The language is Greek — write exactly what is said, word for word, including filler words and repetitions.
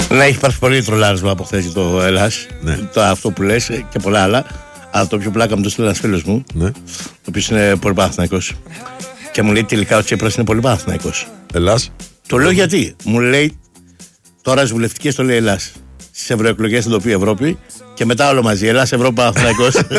Ναι, έχει υπάρξει πολύ τρολάρισμα από χθες το Ελλάς. Ναι. Το, αυτό που λες και πολλά άλλα. Αλλά το πιο πλάκα μου το στείλει ένας φίλος μου, Ναι. ο οποίος είναι πολύ Παναθηναϊκός. Και μου λέει τελικά ο Τσίπρας είναι πολύ Παναθηναϊκός. Ελλάς. Το λέω γιατί. Μου λέει τώρα στις βουλευτικές το λέει Ελλάς. Στις ευρωεκλογές θα το πει Ευρώπη και μετά όλο μαζί. Ελλάς, Ευρώπη, Παναθηναϊκός.